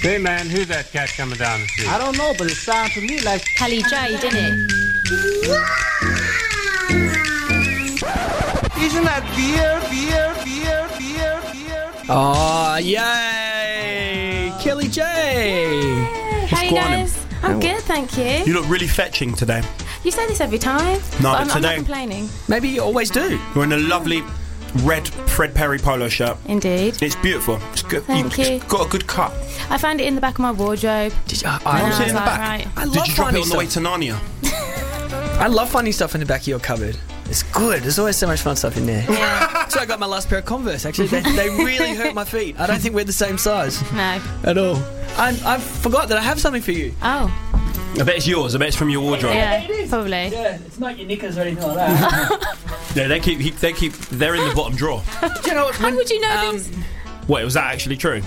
Hey man, who's that cat coming down the street? I don't know, but it sounds to me like Kelly J, didn't it? Isn't that beer? Oh, yay! Kelly J! How you guys? I'm good, thank you. You look really fetching today. You say this every time. No, but but I'm not today complaining. Maybe you always do. you're in a lovely red Fred Perry polo shirt. Indeed. It's beautiful. It's good. Thank you. It's got a good cut. I found it in the back of my wardrobe. Did you, And was I it was in the like, back? right. I Did love you drop it finding on the way stuff. to Narnia? I love finding stuff in the back of your cupboard. It's good. There's always so much fun stuff in there. Yeah. So I got my last pair of Converse. Actually, they really hurt my feet. I don't think we're the same size No. at all. I forgot that I have something for you. Oh. I bet it's yours. I bet it's from your wardrobe. Yeah. Probably. Yeah, it's not your knickers or anything like that. Yeah, they're in the bottom drawer. Do you know what? How would you know this? What, was that actually true?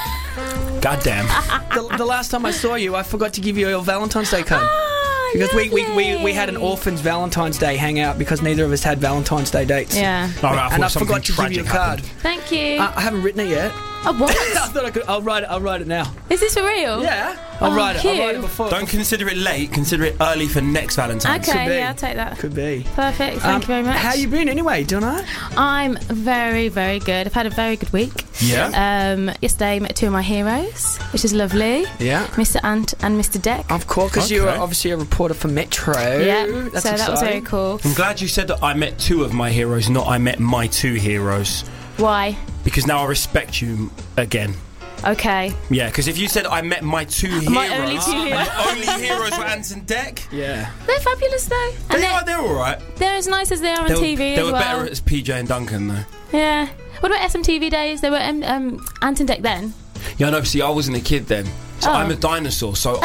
God damn. The last time I saw you, I forgot to give you your Valentine's Day card. Oh, Because we lovely. had an orphans Valentine's Day hangout because neither of us had Valentine's Day dates. Yeah. All right, And I something forgot to give you a tragic card. happened. Thank you. I haven't written it yet. Oh, what? I thought I could. I'll write it now. Is this for real? Yeah. I'll write cute. it before. Don't consider it late. Consider it early for next Valentine's. Okay, Could be. yeah, I'll take that. Could be. Perfect. Thank you very much. How you been anyway? Doing alright? I'm very, very good. I've had a very good week. Yeah. Yesterday I met two of my heroes, which is lovely. Yeah. Mr. Ant and Mr. Deck. Of course, because you're Okay. obviously a reporter for Metro. Yeah. That's so that was very exciting. cool. I'm glad you said that I met two of my heroes, not I met my two heroes. Why? Because now I respect you again. Okay. Yeah, because if you said I met my two heroes, My only two and heroes. your only heroes were Ant and Deck, Yeah. They're fabulous though. And they're alright. they're as nice as they are on TV They as were well. better as PJ and Duncan, though. Yeah. What about SMTV days? They were Ant and Deck then. Yeah, no, see, I wasn't a kid then. So Oh. I'm a dinosaur, so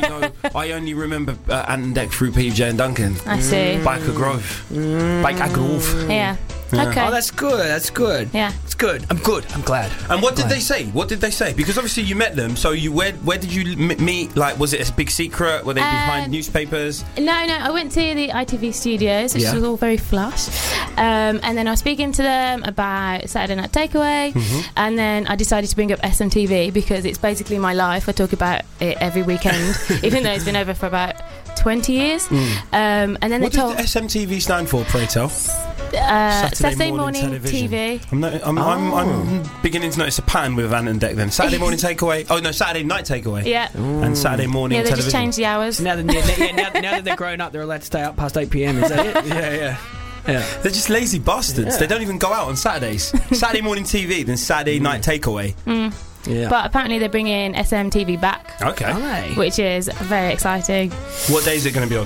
I only remember Ant and Deck through PJ and Duncan. I see. Biker Grove. Biker Grove. Yeah. Yeah. Okay. Oh, that's good. That's good. Yeah. It's good. I'm good. I'm glad. And what did they say? What did they say? Because obviously you met them, so where did you meet? Like, was it a big secret? Were they behind newspapers? No, I went to the ITV studios, which Yeah. was all very flush. And then I was speaking to them about Saturday Night Takeaway, and then I decided to bring up SMTV because it's basically my life. I talk about it every weekend, even though it's been over for about 20 years. And then What they told does SMTV stand for, pray tell? Saturday morning television. TV. I'm beginning to notice a pattern with Ant and Deck then. Saturday morning takeaway. Oh no, Saturday night takeaway. Yeah. And Saturday morning Yeah, they television. just changed the hours. So now that they're grown up, they're allowed to stay up past 8 p.m. Is that it? Yeah. They're just lazy bastards. Yeah. They don't even go out on Saturdays. Saturday morning TV, then Saturday night takeaway. Yeah. But apparently they're bringing SMTV back, Okay. Hey. which is very exciting. What day is it going to be on?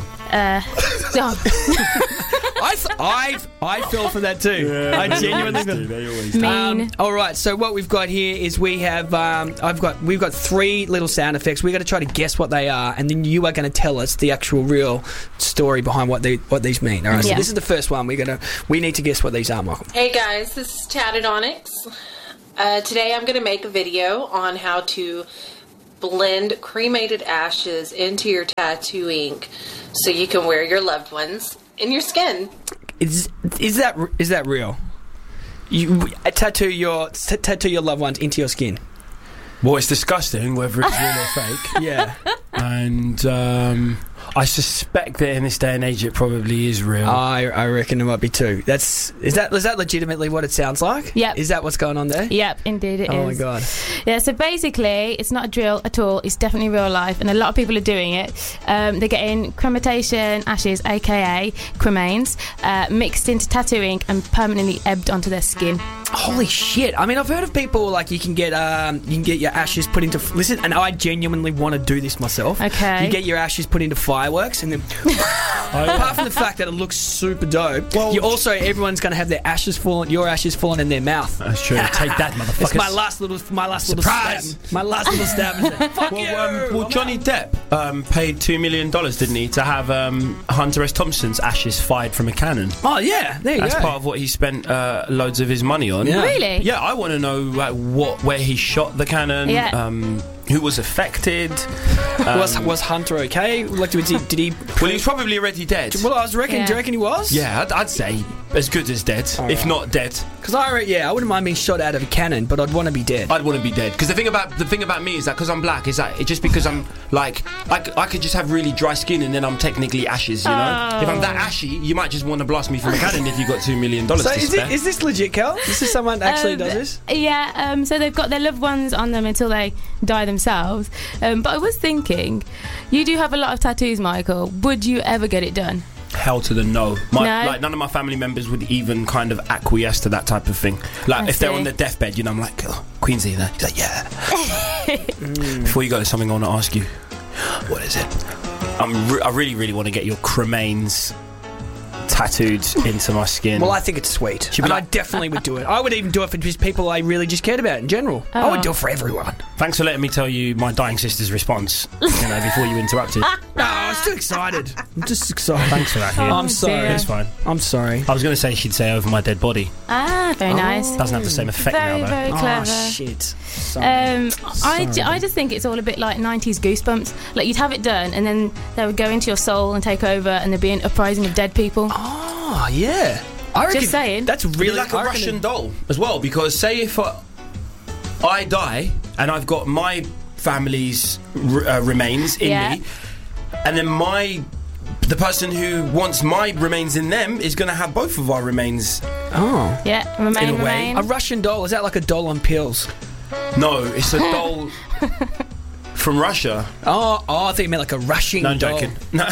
I fell for that too. I genuinely fell. They always Mean. All right, so what we've got here is we have we've got three little sound effects. We're going to try to guess what they are, and then you are going to tell us the actual real story behind what these mean. All right, so Yeah. this is the first one. We need to guess what these are, Michael. Hey guys, this is Tattodonics. Today I'm going to make a video on how to blend cremated ashes into your tattoo ink so you can wear your loved ones in your skin. Is that real? You tattoo your loved ones into your skin. Well, it's disgusting whether it's real or fake. Yeah. And I suspect that in this day and age it probably is real. I reckon it might be too. Is that legitimately what it sounds like? Yep. Is that what's going on there? Yep, indeed it is. Oh my god. Yeah, so basically, it's not a drill at all. It's definitely real life, and a lot of people are doing it. They're getting crematation ashes, aka cremains, mixed into tattoo ink and permanently ebbed onto their skin. Holy shit! I mean, I've heard of people like you can get your ashes put into listen, and I genuinely want to do this myself. Okay. You get your ashes put into fireworks, and then apart from the fact that it looks super dope, you also everyone's going to have your ashes falling in their mouth. That's true. Take that, motherfuckers. It's my last little Surprise! stab. My last little stab. Fuck you! Well, Johnny Depp paid $2 million, didn't he, to have Hunter S. Thompson's ashes fired from a cannon. Oh yeah, there you That's go. part of what he spent loads of his money on. Yeah. Really? Yeah, I want to know where he shot the cannon. Yeah. Who was affected? Was Hunter okay? Like, did he? Well, he was probably already dead. Well, I was reckon. Yeah. Do you reckon he was? Yeah, I'd say. as good as dead, if not dead. Because I wouldn't mind being shot out of a cannon, but I'd want to be dead. I'd want to be dead. Because the thing about me is that because I'm black, is that just because I'm like I could just have really dry skin and then I'm technically ashes. You know, if I'm that ashy, you might just want to blast me from a cannon if you got $2 million to spare. Is this legit, Kel? This is someone actually does this? Yeah. So they've got their loved ones on them until they die themselves. But I was thinking, you do have a lot of tattoos, Michael. Would you ever get it done? Hell to the no. Like none of my family members would even kind of acquiesce to that type of thing. Like if they're on their deathbed, you know, I'm like, oh, Queen's here. He's like, yeah. Before you go, there's something I want to ask you. What is it? I really, really want to get your cremains tattooed into my skin. Well, I think it's sweet, and I definitely would do it. I would even do it for just people I really just cared about in general. I would do it for everyone. Thanks for letting me tell you my dying sister's response, before you interrupted. No, I was too excited. I'm just excited. Thanks for that, Hugh. I'm sorry. Dear. It's fine. I'm sorry. I was going to say she'd say over my dead body. Very nice. Doesn't have the same effect Very, now, though. very clever. Oh, shit. Sorry. I just think it's all a bit like 90s Goosebumps. Like, you'd have it done, and then they would go into your soul and take over, and there'd be an uprising of dead people. Oh, yeah. I reckon Just saying. That's really like a Russian doll as well, because say if I die and I've got my family's remains in me, and then the person who wants my remains in them is going to have both of our remains. Oh. Yeah, remain. A Russian doll, is that like a doll on pills? No, it's a doll from Russia. Oh, I think you meant like a Russian doll. No, I'm joking. No.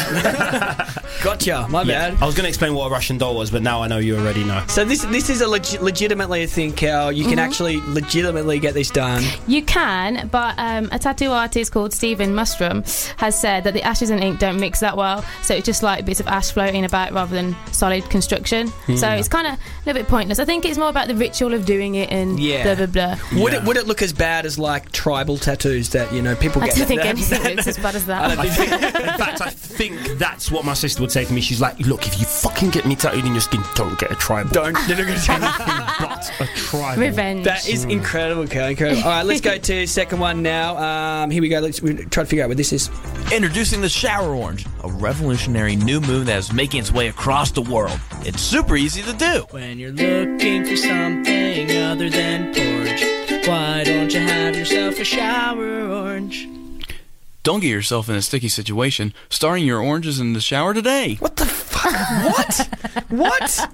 Gotcha, my bad. I was going to explain what a Russian doll was, but now I know you already know. So this is a legitimately a thing, Cal. You can actually legitimately get this done. You can, but a tattoo artist called Stephen Mustrom has said that the ashes and ink don't mix that well, so it's just like bits of ash floating about rather than solid construction. So it's kind of a little bit pointless. I think it's more about the ritual of doing it and blah blah blah. Would it look as bad as like tribal tattoos that people I get? don't think anything looks as bad as that. In fact, I think that's what my sister would say to me. She's like, look, if you fucking get me tattooed in your skin, don't get a tribal. Don't get anything but a tribal. Revenge. That is incredible, Cal. Incredible. All right, let's go to second one now. Here we go. Let's try to figure out what this is. Introducing the shower orange, a revolutionary new move that is making its way across the world. It's super easy to do. When you're looking for something other than porridge, why don't you have yourself a shower orange? Don't get yourself in a sticky situation starting your oranges in the shower today. What the fuck? What?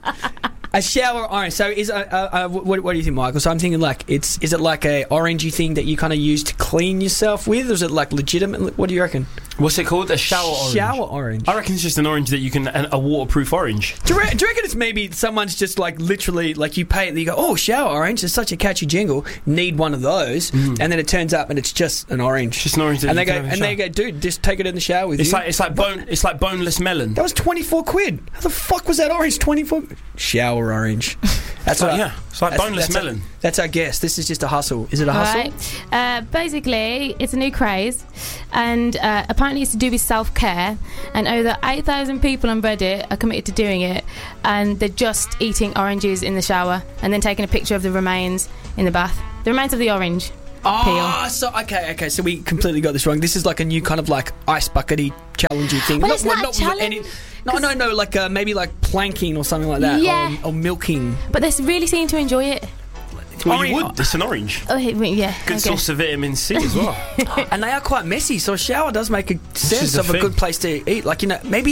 A shower orange. So is what do you think, Michael? So I'm thinking like is it like a orangey thing that you kind of use to clean yourself with, or is it like legitimate? What do you reckon? What's it called? A shower orange. Shower orange. I reckon it's just an orange that you can a waterproof orange. Do you reckon it's maybe someone's just like literally like you pay it, you go, oh, shower orange, it's such a catchy jingle, need one of those, and then it turns up and it's just an orange. Just an orange. And they go, dude, just take it in the shower with you. It's like boneless melon. That was 24 quid. How the fuck was that orange? 24 shower orange. That's it's like boneless melon. That's our guess. This is just a hustle. Is it a hustle? Right. Basically, it's a new craze, and apparently it's to do with self-care, and over 8,000 people on Reddit are committed to doing it, and they're just eating oranges in the shower and then taking a picture of the remains in the bath. The remains of the orange. Oh, so okay. So we completely got this wrong. This is like a new kind of like ice buckety challenging thing. Well, it's not a challenge. No. Like maybe like planking or something like that. Yeah. Or milking. But they really seem to enjoy it. Well, you would. It's an orange. Oh, yeah. Good source of vitamin C as well. And they are quite messy, so a shower does make a sense of a good place to eat. Like, maybe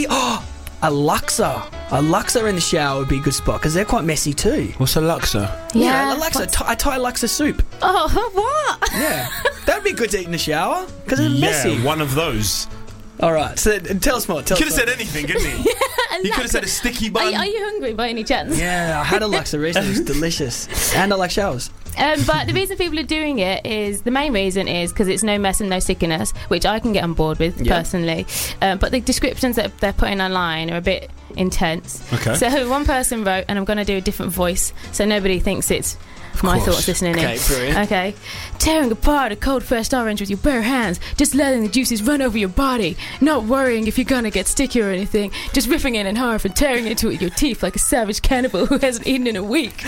a Luxor. A Luxor in the shower would be a good spot because they're quite messy too. What's a Luxor? Yeah, a Luxor, a Thai Luxor soup. Oh, what? Yeah, that'd be good to eat in the shower because it's messy. Yeah, one of those. All right, so tell us more. He could have said anything, couldn't he? He could have said a sticky bun. Are you hungry by any chance? Yeah, I had a Luxor recently. It's delicious, and I like showers. But the reason people are doing it is, the main reason is because it's no mess and no stickiness, which I can get on board with personally. But the descriptions that they're putting online are a bit intense. Okay. So one person wrote, and I'm going to do a different voice so nobody thinks it's my thoughts listening in. Okay, brilliant. Okay. Tearing apart a cold fresh orange with your bare hands, just letting the juices run over your body, not worrying if you're gonna get sticky or anything, just ripping it in half and tearing into it with your teeth like a savage cannibal who hasn't eaten in a week.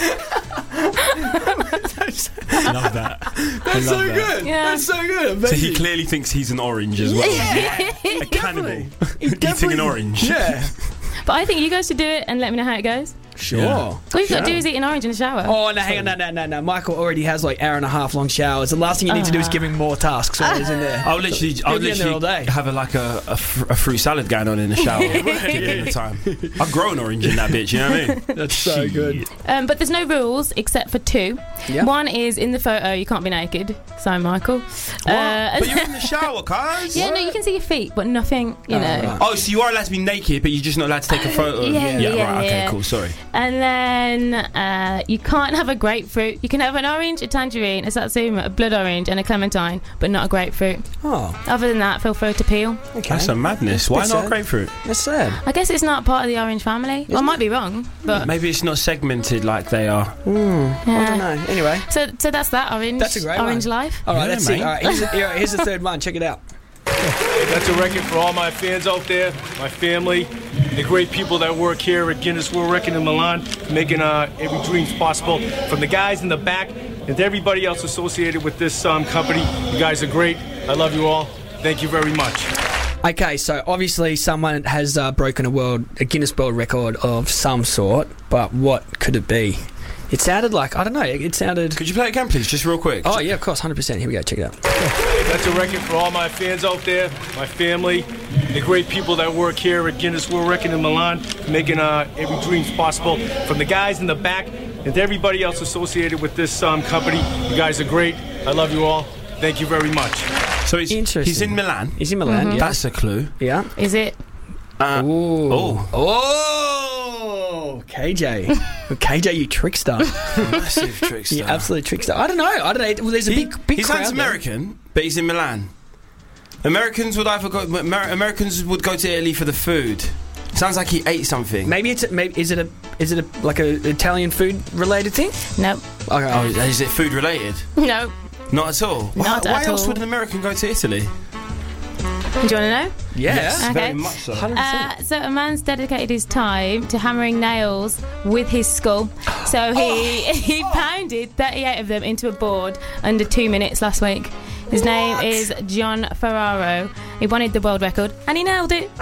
I love that. That's so good. Yeah. That's so good. So he clearly thinks he's an orange as well. Yeah. A cannibal eating an orange. Yeah. But I think you guys should do it and let me know how it goes. Sure. Yeah. All you've got to do is eat an orange in the shower. Oh, no, hang on, no. Michael already has like hour and a half long showers. The last thing you need to do is give him more tasks while he's in there. I'll literally all day. have a fruit salad going on in the shower. At the time. I've grown orange in that bitch, you know what I mean? That's so good. But there's no rules except for two. Yeah. One is in the photo you can't be naked. Sorry, Michael. But you're in the shower, cuz. Yeah, no, you can see your feet, but nothing, you know. Right. Oh, so you are allowed to be naked, but you're just not allowed to take a photo. Right. Okay, cool. Sorry. And then you can't have a grapefruit. You can have an orange, a tangerine, a satsuma, a blood orange, and a clementine, but not a grapefruit. Oh, Other than that, feel free to peel. okay. That's a madness. Why not grapefruit? That's sad. I guess it's not part of the orange family. Well, I might be wrong, but Maybe it's not segmented like they are. I don't know. Anyway. So that's that orange. That's a great orange one. life. All right, Yeah, let's see. mate. All right, here's the third one. Check it out. That's a record for all my fans out there, my family, the great people that work here at Guinness World Record in Milan, making every dream possible. From the guys in the back and to everybody else associated with this company, you guys are great. I love you all. Thank you very much. Okay, so obviously someone has broken a Guinness World Record of some sort, but what could it be? It sounded like, I don't know, it sounded... Could you play it again, please, just real quick? Oh, yeah, of course, 100%. Here we go, check it out. That's a record for all my fans out there, my family, the great people that work here at Guinness World Record in Milan, making every dream possible. From the guys in the back and to everybody else associated with this company, you guys are great. I love you all. Thank you very much. So he's in Milan. He's in Milan, yeah. That's a clue. Yeah. Is it? KJ. KJ, you trickster. Massive trickster. You absolute trickster. I don't know. Well, there's a big He crowd sounds there. American, but he's in Milan. Americans would Americans would go to Italy for the food. Sounds like he ate something. Maybe is it like an Italian food related thing? No. Okay. Oh, is it food related? No. Not at all. Not why at else all. would an American go to Italy? Do you want to know? Yeah. Yes, Okay. very much so. 100%. So a man's dedicated his time to hammering nails with his skull. So he pounded 38 of them into a board under 2 minutes last week. His name is John Ferraro. He wanted the world record and he nailed it.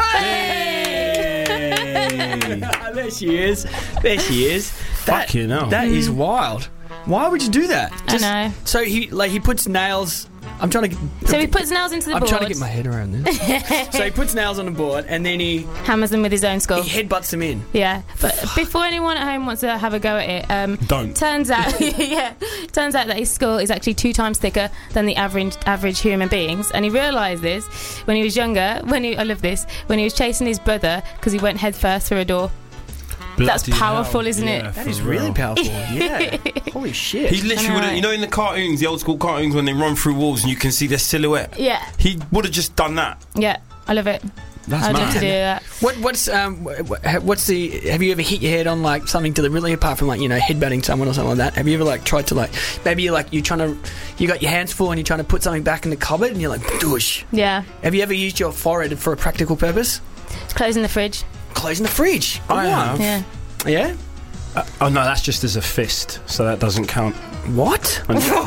There she is. Fucking hell. That is wild. Why would you do that? I know. So he puts nails. I'm trying to. So he puts nails into the I'm board. trying to get my head around this. So he puts nails on the board and then he hammers them with his own skull. headbutts them in. Yeah, but before anyone at home wants to have a go at it, Don't. Turns out that his skull is actually 2 times thicker than the average human beings, and he realised this when he was younger. I love this, when he was chasing his brother because he went head first through a door. That's Bloody powerful, hell. isn't it? Yeah, That for is real. really powerful. Yeah. Holy shit. He literally would have, you know, in the cartoons, the old school cartoons, when they run through walls and you can see their silhouette. Yeah, He would have just done that. yeah, I love it. That's I'd love to mad. do that. What's the? Have you ever hit your head on like something deliberately apart from like headbutting someone or something like that? Have you ever like tried to maybe you got your hands full and you're trying to put something back in the cupboard and you're like doosh. Yeah, Have you ever used your forehead for a practical purpose? closing the fridge. Closing the fridge. I have. Yeah. Yeah. Oh no, that's just as a fist, so that doesn't count. What?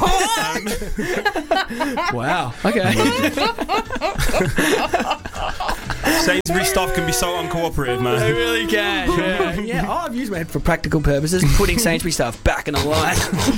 Wow. Okay. Sainsbury's staff can be so uncooperative, They man. really can. Yeah. Oh, I've used my head for practical purposes, putting Sainsbury stuff back in the line.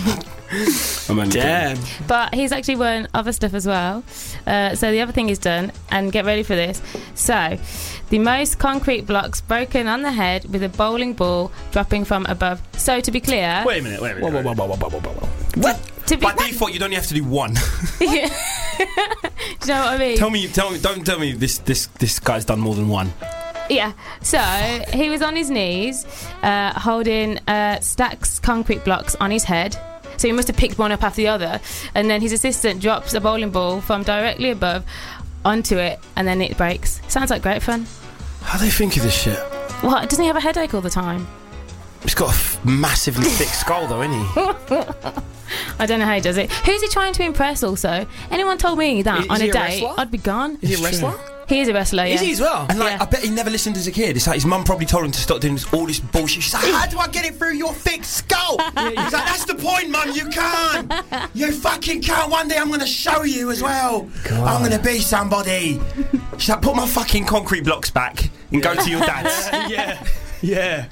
Damn. But he's actually won other stuff as well. So the other thing he's done, and get ready for this. So, the most concrete blocks broken on the head with a bowling ball dropping from above. So to be clear, Wait a minute. Whoa. What? to be By default, you'd only have to do one. Yeah. Do you know what I mean? Don't tell me this guy's done more than one. Yeah. So he was on his knees, holding stacks concrete blocks on his head. So he must have picked one up after the other, and then his assistant drops a bowling ball from directly above onto it, and then it breaks. Sounds like great fun. How do they think of this shit? What? Doesn't he have a headache all the time? He's got a massively thick skull, though, isn't he? I don't know how he does it. Who's he trying to impress also? Anyone told me that Is on he a a date, wrestler? I'd be gone. Is he a wrestler? He is a wrestler, yeah. Is he as well? And Yeah. I bet he never listened as a kid. It's like his mum probably told him to stop doing all this bullshit. She's like, how do I get it through your thick skull? He's like, that's the point, mum, you can't. You fucking can't. One day I'm going to show you as well. I'm going to be somebody. She's like, put my fucking concrete blocks back and go to your dad's. Yeah.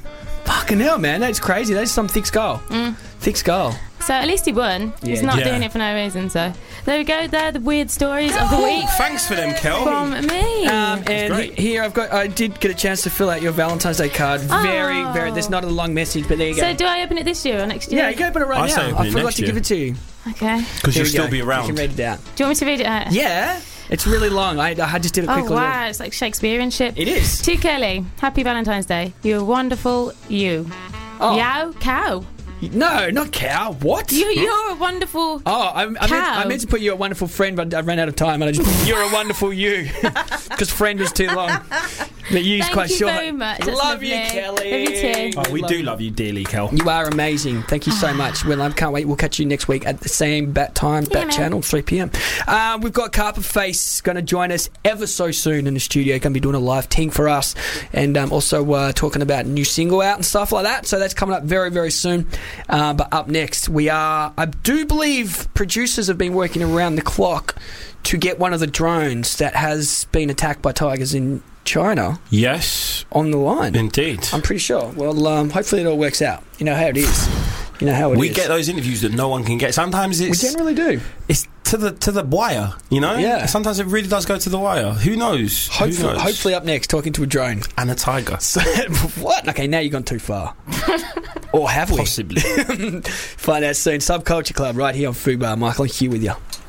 Fucking hell, man. That's crazy. That's some thick skull. Thick skull. So at least he won. Yeah. He's not doing it for no reason. So there we go. They're the weird stories of the week. Thanks for them, Kel. From me. And here I did get a chance to fill out your Valentine's Day card. Very. There's not a long message, but there you go. So do I open it this year or next year? Yeah, you can open it right now. I forgot to give it to you. Okay. Because you'll still be around. You can read it out. Do you want me to read it out? Yeah. It's really long. I just did a quick look. Oh, wow. It's like Shakespearean shit. It is. To Kelly, happy Valentine's Day. You're wonderful, you. Oh. Yow, cow. No, not cow. What? You're a wonderful cow. I meant to put you a wonderful friend, but I ran out of time, and I just you're a wonderful you because friend was too long. But you's quite short. Thank you very much. That's love lovely. you, Kelly. Love you too. Oh, we do love you dearly, Kel. You are amazing. Thank you so much. Well, I can't wait. We'll catch you next week at the same bat time, channel, 3 p.m. We've got Carpet Face going to join us ever so soon in the studio. Going to be doing a live ting for us, and also talking about new single out and stuff like that. So that's coming up very, very soon. But up next, I do believe producers have been working around the clock to get one of the drones that has been attacked by tigers in China. Yes. On the line. Indeed. I'm pretty sure. Well, hopefully it all works out. You know how it is. We get those interviews that no one can get. Sometimes we generally do. It's to the wire, you know? Yeah. Sometimes it really does go to the wire. Who knows? Hopefully up next, talking to a drone. And a tiger. What? Okay, now you've gone too far. Or have we? Possibly. Find out soon. Subculture Club right here on Fubar. Michael and Hugh with you.